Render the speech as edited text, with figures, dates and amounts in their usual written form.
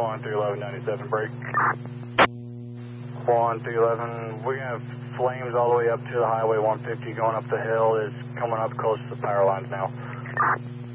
1311, 97, break. 1311, we have flames all the way up to the highway 150 going up the hill, is coming up close to the power lines now.